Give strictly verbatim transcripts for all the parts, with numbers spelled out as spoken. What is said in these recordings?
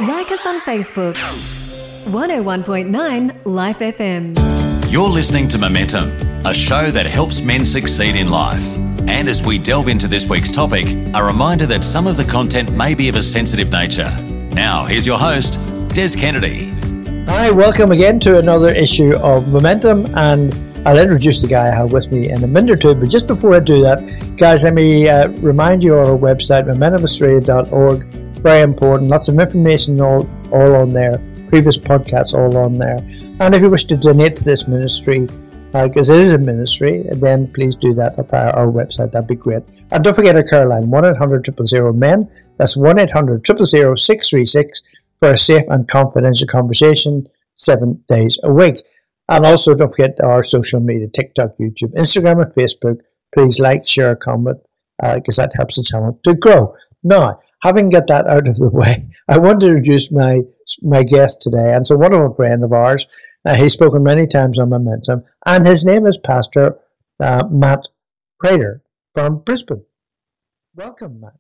Like us on Facebook. one oh one point nine Life F M. You're listening to Momentum, a show that helps men succeed in life. And as we delve into this week's topic, a reminder that some of the content may be of a sensitive nature. Now, here's your host, Des Kennedy. Hi, welcome again to another issue of Momentum, and I'll introduce the guy I have with me in a minute or two, but just before I do that, guys, let me uh, remind you of our website, momentum australia dot org. Very important, lots of information all, all on there, previous podcasts all on there. And if you wish to donate to this ministry, because uh, it is a ministry, then please do that at our, our website. That'd be great. And don't forget our care line, one eight hundred, zero zero zero, men. That's one eight hundred, zero zero zero, six three six for a safe and confidential conversation seven days a week. And also don't forget our social media, TikTok, YouTube, Instagram, and Facebook. Please like, share, comment, because uh, that helps the channel to grow. Now, having got that out of the way, I want to introduce my my guest today. And so one of a friend of ours, uh, he's spoken many times on Momentum, and his name is Pastor uh, Matt Prater from Brisbane. Welcome, Matt.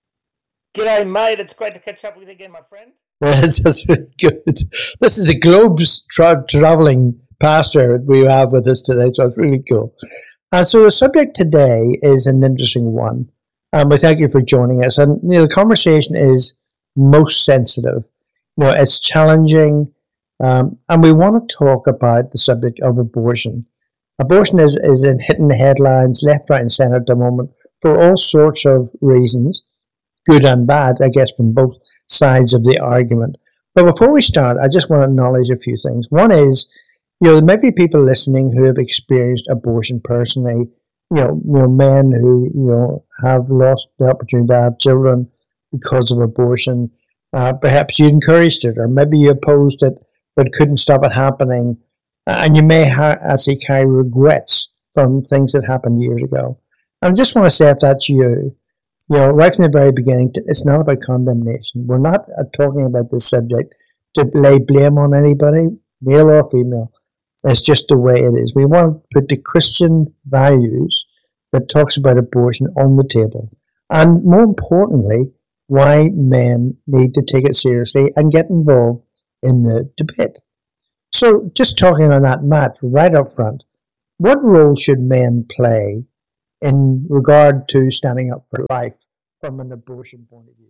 G'day, mate. It's great to catch up with you again, my friend. This is really good. This is a globes tra- traveling pastor we have with us today, so it's really cool. And so the subject today is an interesting one. Um, we thank you for joining us. And you know, the conversation is most sensitive. You know, it's challenging, um, and we want to talk about the subject of abortion. Abortion is, is in hitting the headlines left, right, and centre at the moment for all sorts of reasons, good and bad, I guess, from both sides of the argument. But before we start, I just want to acknowledge a few things. One is, you know, there may be people listening who have experienced abortion personally. You know, you know, men who, you know, have lost the opportunity to have children because of abortion. Uh, perhaps you encouraged it, or maybe you opposed it, but couldn't stop it happening. And you may ha- actually carry regrets from things that happened years ago. I just want to say, if that's you, you know, right from the very beginning, it's not about condemnation. We're not uh, talking about this subject to lay blame on anybody, male or female. It's just the way it is. We want to put the Christian values that talks about abortion on the table. And more importantly, why men need to take it seriously and get involved in the debate. So just talking on that, Matt, right up front, what role should men play in regard to standing up for life from an abortion point of view?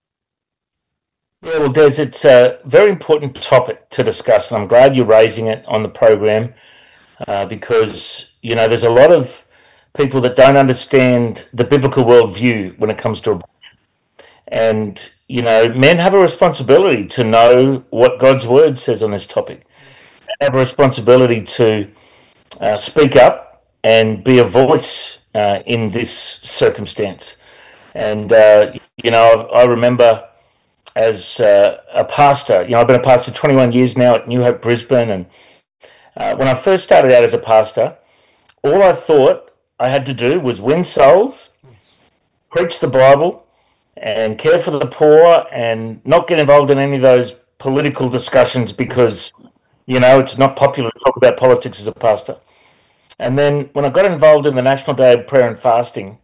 Yeah, well, Des, it's a very important topic to discuss, and I'm glad you're raising it on the program uh, because, you know, there's a lot of people that don't understand the biblical worldview when it comes to abortion. And, you know, men have a responsibility to know what God's word says on this topic. They have a responsibility to uh, speak up and be a voice uh, in this circumstance. And, uh, you know, I remember as uh, a pastor, you know, I've been a pastor twenty-one years now at New Hope Brisbane. And uh, when I first started out as a pastor, all I thought I had to do was win souls, preach the Bible, and care for the poor, and not get involved in any of those political discussions because, you know, it's not popular to talk about politics as a pastor. And then when I got involved in the National Day of Prayer and Fasting,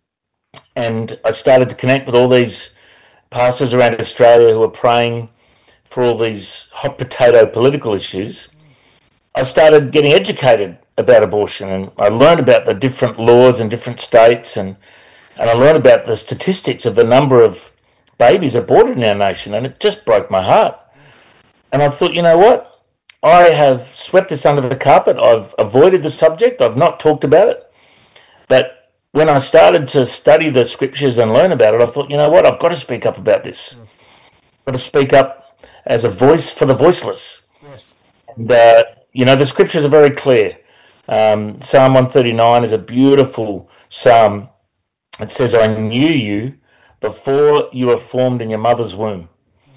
and I started to connect with all these pastors around Australia who are praying for all these hot potato political issues, I started getting educated about abortion, and I learned about the different laws in different states, and, and I learned about the statistics of the number of babies aborted in our nation, and it just broke my heart. And I thought, you know what? I have swept this under the carpet. I've avoided the subject. I've not talked about it. But when I started to study the scriptures and learn about it, I thought, you know what, I've got to speak up about this. I've got to speak up as a voice for the voiceless. Yes. And, uh, you know, the scriptures are very clear. Um, Psalm one thirty-nine is a beautiful psalm. It says, I knew you before you were formed in your mother's womb.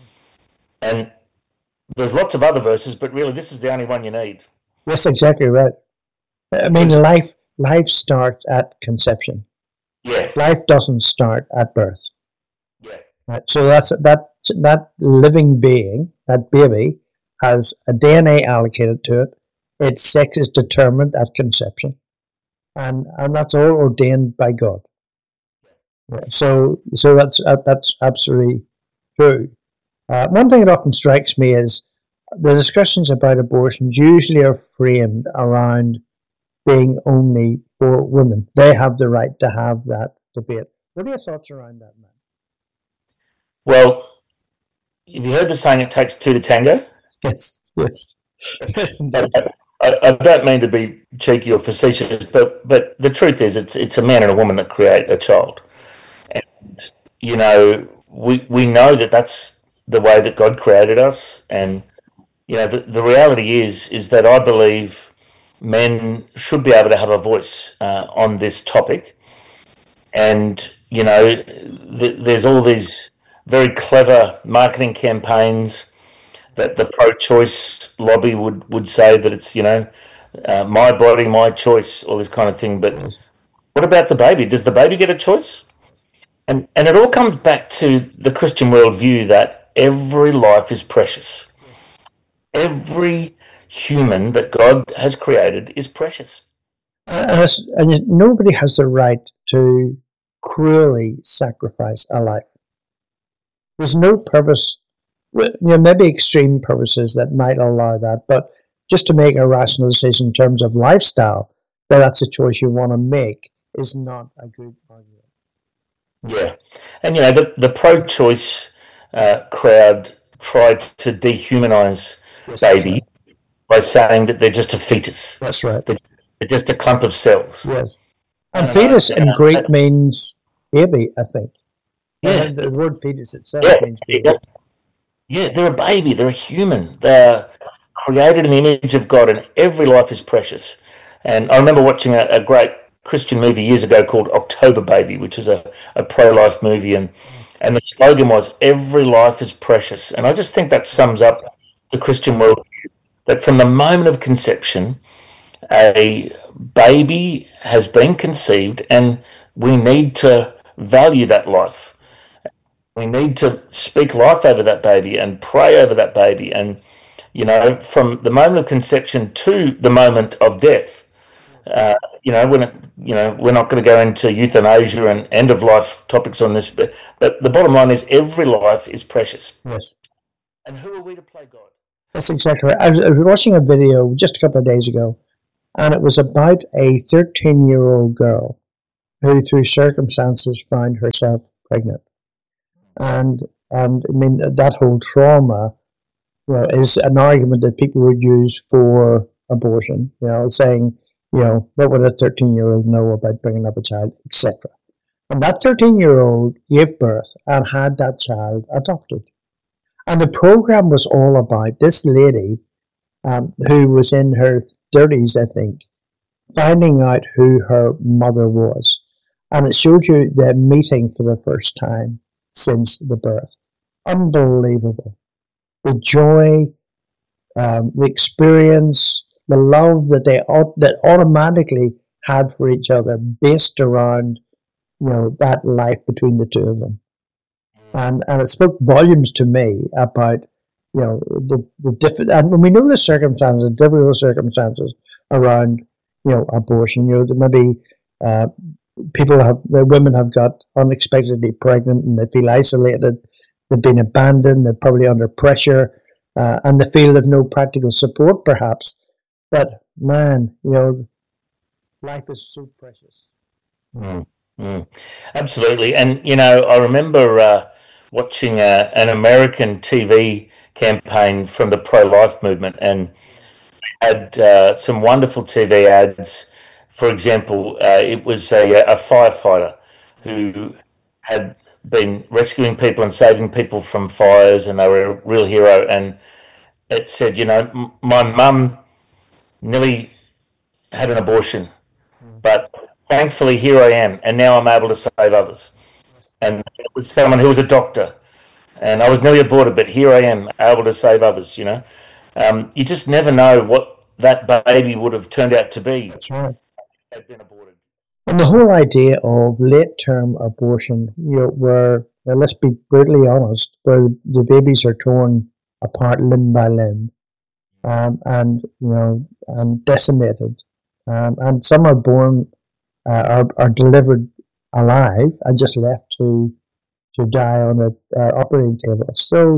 And there's lots of other verses, but really this is the only one you need. That's exactly right. I mean, life life starts at conception. Yeah. Life doesn't start at birth. Yeah. Right. So that's that that living being, that baby, has a D N A allocated to it. Its sex is determined at conception, and and that's all ordained by God. Yeah. So so that's uh, that's absolutely true. Uh, one thing that often strikes me is the discussions about abortions usually are framed around being only for women. They have the right to have that debate. What are your thoughts around that, man? Well, have you heard the saying, it takes two to tango? Yes, yes. I, I, I don't mean to be cheeky or facetious, but, but the truth is it's it's a man and a woman that create a child. And, you know, we, we know that that's the way that God created us. And, you know, the, the reality is, is that I believe men should be able to have a voice uh, on this topic. And, you know, th- there's all these very clever marketing campaigns that the pro-choice lobby would, would say that it's, you know, uh, my body, my choice, all this kind of thing. But what about the baby? Does the baby get a choice? And and it all comes back to the Christian worldview that every life is precious. Every human that God has created is precious. And, it's, and nobody has the right to cruelly sacrifice a life. There's no purpose, you know, maybe extreme purposes that might allow that, but just to make a rational decision in terms of lifestyle, that that's a choice you want to make, is not a good argument. Yeah. And, you know, the, the pro-choice uh, crowd tried to dehumanize Yes, baby right. by saying that they're just a fetus. That's right. They're, they're just a clump of cells. Yes. And And fetus I- in uh, Greek means baby, I think. Yeah. And the word fetus itself Yeah, means baby. yeah, yeah, they're a baby. They're a human. They're created in the image of God, and every life is precious. And I remember watching a, a great Christian movie years ago called October Baby, which is a, a pro-life movie, and and the slogan was "Every life is precious." And I just think that sums up the Christian worldview. That from the moment of conception, a baby has been conceived, and we need to value that life. We need to speak life over that baby and pray over that baby. And, you know, from the moment of conception to the moment of death, uh, you know, when it, you know, we're not going to go into euthanasia and end of life topics on this, but, but the bottom line is every life is precious. Yes. And who are we to play God? That's exactly right. I was, I was watching a video just a couple of days ago, and it was about a thirteen-year-old girl who, through circumstances, found herself pregnant. And, and I mean, that whole trauma, well, is an argument that people would use for abortion, you know, saying, you know, what would a thirteen-year-old know about bringing up a child, et cetera. And that thirteen-year-old gave birth and had that child adopted. And the program was all about this lady um, who was in her thirties, I think, finding out who her mother was. And it showed you the meeting for the first time since the birth. Unbelievable. The joy, um, the experience, the love that they that automatically had for each other based around, you know, that life between the two of them. And and it spoke volumes to me about, you know, the, the different, and when we know the circumstances, difficult circumstances around, you know, abortion, you know, there maybe uh, people have, women have got unexpectedly pregnant and they feel isolated, they've been abandoned, they're probably under pressure, uh, and they feel they've no practical support perhaps. But man, you know, life is so precious. Mm, mm. Absolutely. And, you know, I remember uh, watching a, an American T V campaign from the pro-life movement, and had uh, some wonderful T V ads. For example, uh, it was a, a firefighter who had been rescuing people and saving people from fires, and they were a real hero. And it said, you know, m- my mum nearly had an abortion, but thankfully here I am, and now I'm able to save others. And it was someone who was a doctor, and I was nearly aborted, but here I am able to save others. You know, um, you just never know what that baby would have turned out to be That's right. had been aborted. And the whole idea of late-term abortion, you know, where, well, let's be brutally honest, where the babies are torn apart limb by limb, um, and you know, and decimated, um, and some are born, uh, are, are delivered alive and just left to to die on a uh, operating table. It's so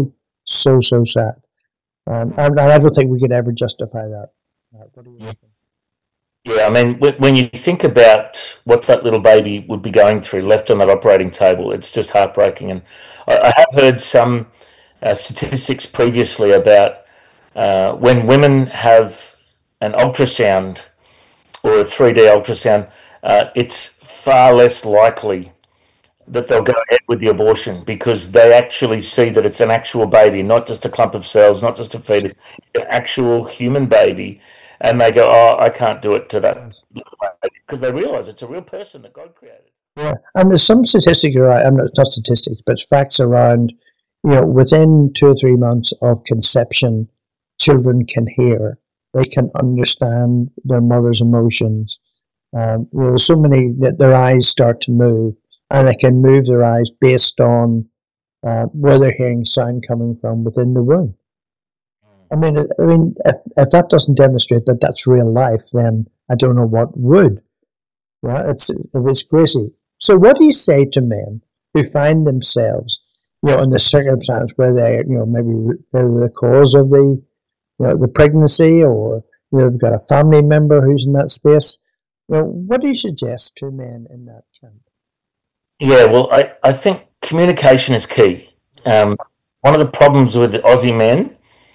so, so sad. Um, and, and I don't think we could ever justify that. Uh, what do you think? Yeah, I mean, when you think about what that little baby would be going through left on that operating table, it's just heartbreaking. And I, I have heard some uh, statistics previously about uh, when women have an ultrasound or a three D ultrasound, uh, it's far less likely that they'll go ahead with the abortion because they actually see that it's an actual baby, not just a clump of cells, not just a fetus, an actual human baby. And they go, oh, I can't do it to that little baby, because they realise it's a real person that God created. Yeah, and there's some statistics around, I'm not, not statistics, but facts around, you know, within two or three months of conception, children can hear, they can understand their mother's emotions. Um, you know, so many that their eyes start to move, and they can move their eyes based on uh, where they're hearing sound coming from within the womb. I mean, I mean, if, if that doesn't demonstrate that that's real life, then I don't know what would. Right? It's it's crazy. So, what do you say to men who find themselves, you know, in the circumstance where they, you know, maybe they're the cause of the, you know, the pregnancy, or you know, they've got a family member who's in that space? You know, what do you suggest to men in that camp? Yeah, well, I, I think communication is key. Um, one of the problems with the Aussie men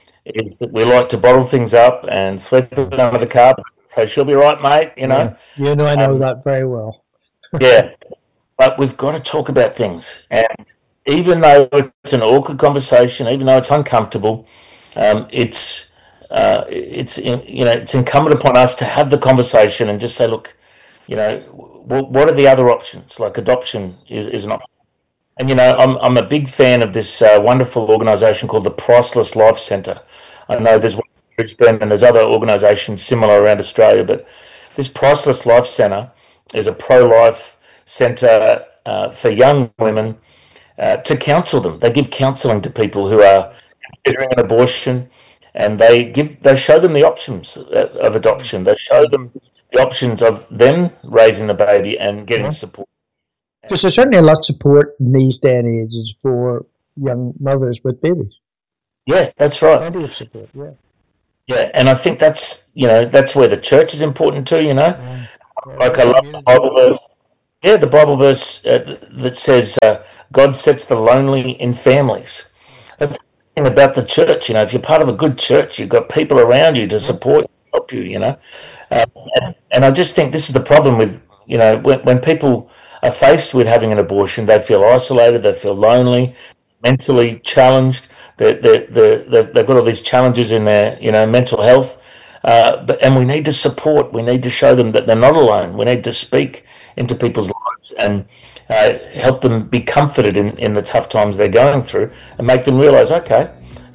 is that we like to bottle things up and sweep it under the carpet. So she'll be right, mate, you know. Yeah. You know, I know um, that very well. Yeah, but we've got to talk about things. And even though it's an awkward conversation, even though it's uncomfortable, um, it's, uh, it's in, you know, it's incumbent upon us to have the conversation and just say, look, you know, w- what are the other options? Like adoption is, is an option. And, you know, I'm I'm a big fan of this uh, wonderful organisation called the Priceless Life Centre. I know there's one in Brisbane and there's other organisations similar around Australia, but this Priceless Life Centre is a pro-life centre uh, for young women uh, to counsel them. They give counselling to people who are considering an abortion, and they give they show them the options of adoption. They show them the options of them raising the baby and getting support. Because there's certainly a lot of support in these day and ages for young mothers with babies. Yeah, that's right. Plenty of support, yeah. Yeah, and I think that's, you know, that's where the church is important too, you know. Yeah. Yeah, like I love the Bible verse. Yeah, the Bible verse uh, that says uh, God sets the lonely in families. That's the thing about the church, you know. If you're part of a good church, you've got people around you to support you, help you, you know. Uh, and, and I just think this is the problem with, you know, when, when people are faced with having an abortion, they feel isolated, they feel lonely, mentally challenged. They they they they've, they've got all these challenges in their, you know, mental health. Uh, but and we need to support. We need to show them that they're not alone. We need to speak into people's lives and uh, help them be comforted in, in the tough times they're going through, and make them realise, okay,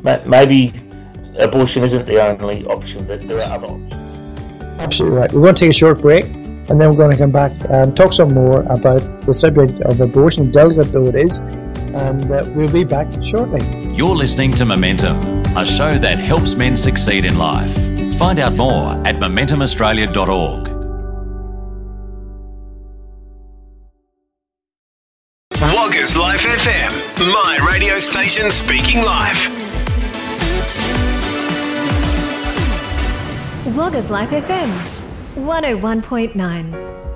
maybe abortion isn't the only option. That there are other options. Absolutely right. We're going to take a short break, and then we're going to come back and talk some more about the subject of abortion, delicate though it is, and uh, we'll be back shortly. You're listening to Momentum, a show that helps men succeed in life. Find out more at momentum australia dot org. Woggers Life F M, my radio station speaking life. Woggers Life F M, one oh one point nine.